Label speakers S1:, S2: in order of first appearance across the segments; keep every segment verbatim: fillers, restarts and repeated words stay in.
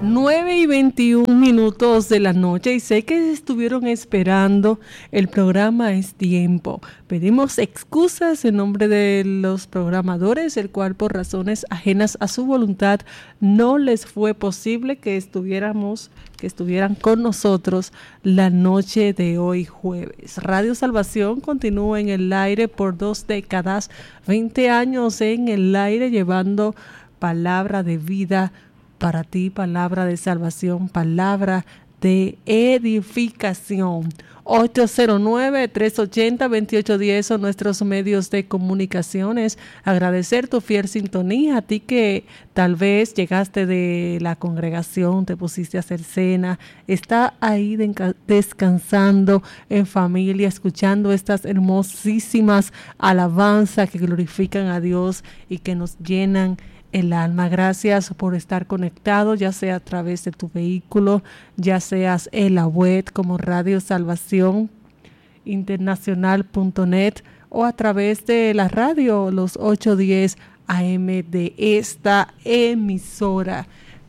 S1: nueve y veintiún minutos de la noche y sé que estuvieron esperando el programa Es Tiempo. Pedimos excusas en nombre de los programadores, el cual por razones ajenas a su voluntad no les fue posible que estuviéramos, que estuvieran con nosotros la noche de hoy jueves. Radio Salvación continúa en el aire por dos décadas, veinte años en el aire llevando palabra de vida para ti, palabra de salvación, palabra de edificación. ocho cero nueve, tres ocho cero, dos ocho uno cero son nuestros medios de comunicaciones. Agradecer tu fiel sintonía, a ti que tal vez llegaste de la congregación, te pusiste a hacer cena, está ahí de, descansando en familia, escuchando estas hermosísimas alabanzas que glorifican a Dios y que nos llenan el alma. Gracias por estar conectado, ya sea a través de tu vehículo, ya seas en la web como Radio Salvación Internacional punto net o a través de la radio, los ochocientos diez A M de esta emisora.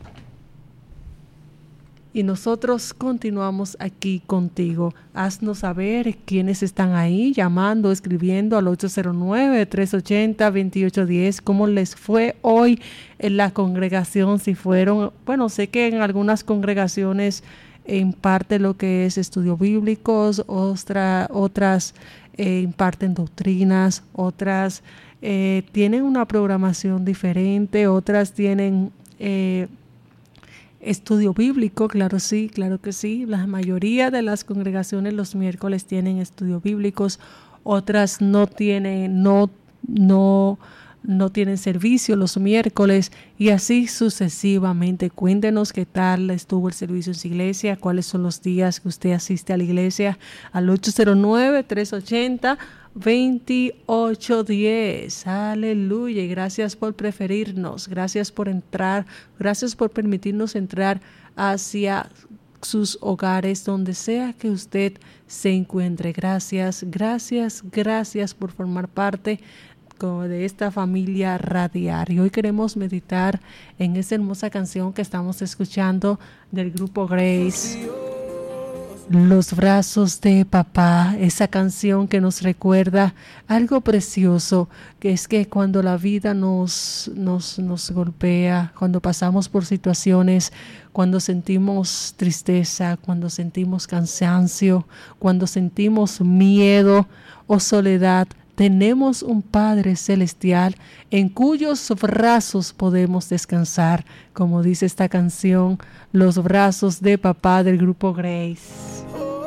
S1: Y nosotros continuamos aquí contigo. Haznos saber quiénes están ahí llamando, escribiendo al ocho cero nueve, tres ocho cero, dos ocho uno cero. ¿Cómo les fue hoy en la congregación? Si fueron, bueno, sé que en algunas congregaciones imparte lo que es estudios bíblicos, otra, otras eh, imparten doctrinas, otras eh, tienen una programación diferente, otras tienen Eh, estudio bíblico, claro sí, claro que sí. La mayoría de las congregaciones los miércoles tienen estudios bíblicos, otras no tienen, no, no, no tienen servicio los miércoles y así sucesivamente. Cuéntenos qué tal estuvo el servicio en su iglesia, cuáles son los días que usted asiste a la iglesia al ocho cero nueve, tres ocho cero, veintiocho diez. Aleluya. Y gracias por preferirnos, gracias por entrar, gracias por permitirnos entrar hacia sus hogares, donde sea que usted se encuentre. Gracias, gracias, gracias por formar parte de esta familia radial. Y hoy queremos meditar en esa hermosa canción que estamos escuchando del grupo Grace, Los brazos de papá, esa canción que nos recuerda algo precioso, que es que cuando la vida nos, nos, nos golpea, cuando pasamos por situaciones, cuando sentimos tristeza, cuando sentimos cansancio, cuando sentimos miedo o soledad, tenemos un Padre Celestial en cuyos brazos podemos descansar, como dice esta canción, Los brazos de papá del grupo Grace.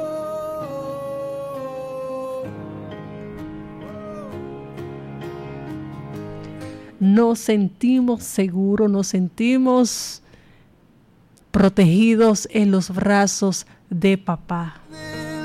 S1: Nos sentimos seguros, nos sentimos protegidos en los brazos de papá.